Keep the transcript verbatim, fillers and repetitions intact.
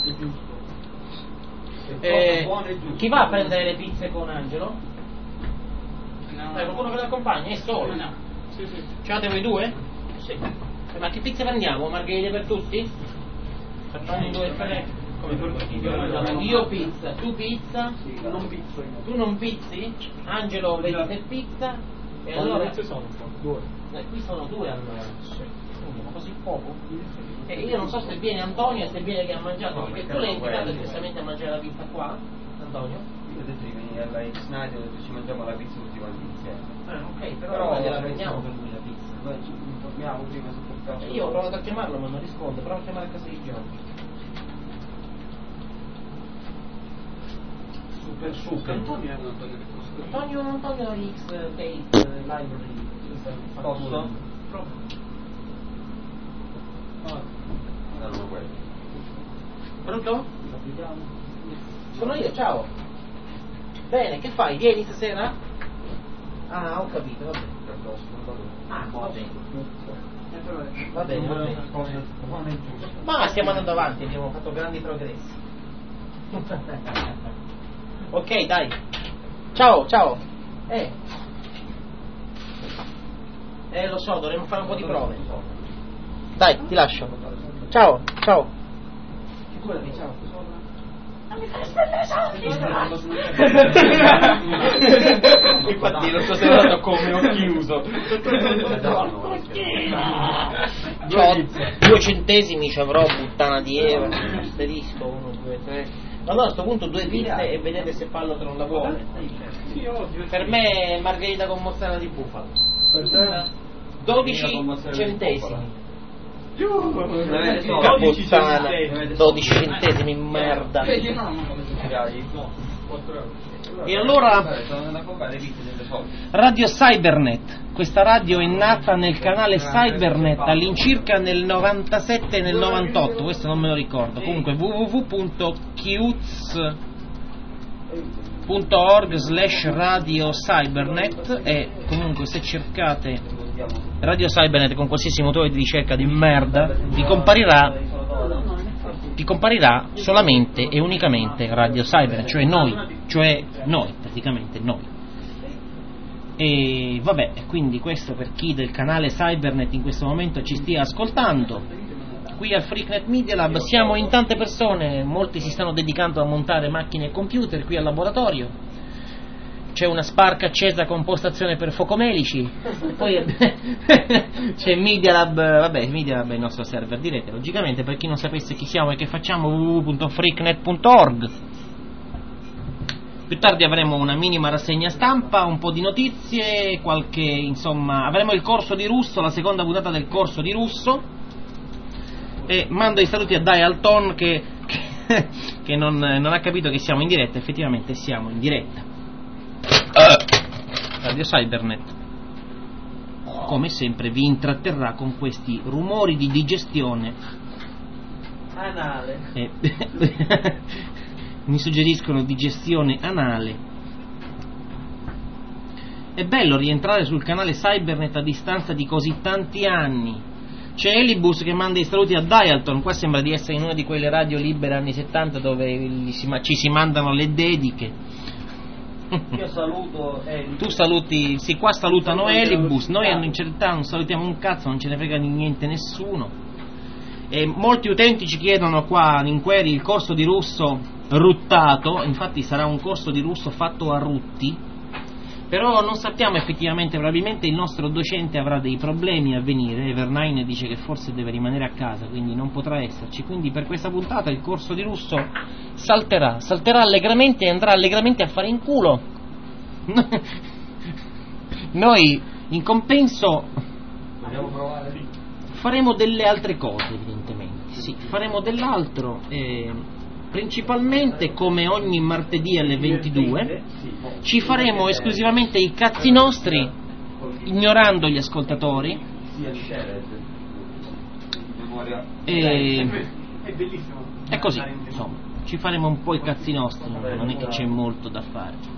Eh, chi va a prendere le pizze con Angelo? No. Eh, qualcuno che l'accompagna? È solo? No. Sì, sì. Ce l'avete voi due? Sì. Eh, ma che pizze prendiamo? Margherite per tutti? Facciamo un due tre. Come per tutti? Io pizza, tu pizza? Sì, non pizzo. Tu non pizzi? Angelo vedi se pizza? E allora pizze sono? Due. Eh, qui sono due allora. Sì. Ma così poco? E io non so se viene Antonio e se viene che ha mangiato, perché tu l'hai invitato giustamente a mangiare la pizza qua, Antonio? Io ho detto di venire alla X-Night, ho detto ci mangiamo la pizza tutti quanti insieme. Ah, ok, però, però ora gliela prendiamo per lui la pizza. Noi ci informiamo prima su quel caso. Io ho provato a chiamarlo ma non risponde, provo a chiamare a casa di Giorgio. Super super. Antonio è un Antonio che conosco. Antonio è un Antonio di X-Base Library. Posso? Proprio. No, non quello. Pronto? Sono io, ciao. Bene, che fai? Vieni stasera? Ah, ho capito, va bene. Ah, va bene. Va bene, va bene. Ma stiamo andando avanti, abbiamo fatto grandi progressi. Ok, dai. Ciao, ciao. Eh. Eh, lo so, dovremmo fare un po' di prove. Dai, ti lascio. Ciao, ciao. Figurati, ciao. Non mi fai infatti lo sto sembrando come ho chiuso. C'ho due centesimi, ci avrò, puttana di Eva. Asterisco, uno, due, tre. Allora a sto punto due pizze e vedete se Pallottro non la vuole. Per me margherita con mozzarella di bufala. Per te? dodici centesimi. dodici puttana, dodici centesimi, merda. E allora Radio Cybernet, questa radio è nata nel canale Cybernet all'incirca nel novantasette e nel novantotto, questo non me lo ricordo, comunque w w w punto kiuz punto org slash radio cybernet, e comunque se cercate Radio Cybernet con qualsiasi motore di ricerca di merda vi comparirà vi comparirà solamente e unicamente Radio Cybernet, cioè noi, cioè noi, praticamente noi. E vabbè, quindi questo per chi del canale Cybernet in questo momento ci stia ascoltando. Qui al Freaknet Media Lab siamo in tante persone, molti si stanno dedicando a montare macchine e computer qui al laboratorio. C'è una Spark accesa con postazione per focomelici, poi c'è Media Lab, vabbè, Media Lab è il nostro server, direte, logicamente, per chi non sapesse chi siamo e che facciamo, w w w punto freaknet punto org. Più tardi avremo una minima rassegna stampa, un po' di notizie, qualche, insomma, avremo il corso di russo, la seconda puntata del corso di russo, e mando i saluti a Dialton che, che, che non, non ha capito che siamo in diretta, effettivamente siamo in diretta. Radio Cybernet, come sempre, vi intratterrà con questi rumori di digestione anale. Eh, mi suggeriscono digestione anale. È bello rientrare sul canale Cybernet a distanza di così tanti anni. C'è Elibus che manda i saluti a Dialton. Qua sembra di essere in una di quelle radio libere anni settanta dove ci si mandano le dediche. Io saluto Elibus. Tu saluti, sì, qua salutano Elibus, noi in realtà non salutiamo un cazzo, non ce ne frega di niente nessuno. E molti utenti ci chiedono qua in query il corso di russo ruttato, infatti sarà un corso di russo fatto a rutti, però non sappiamo effettivamente, probabilmente il nostro docente avrà dei problemi a venire, Evernine dice che forse deve rimanere a casa, quindi non potrà esserci, quindi per questa puntata il corso di russo salterà, salterà allegramente e andrà allegramente a fare in culo. Noi in compenso faremo delle altre cose, evidentemente, sì, faremo dell'altro, eh, principalmente come ogni martedì alle ventidue ci faremo esclusivamente i cazzi nostri, ignorando gli ascoltatori, e è così, insomma, ci faremo un po' i cazzi nostri, non è che c'è molto da fare.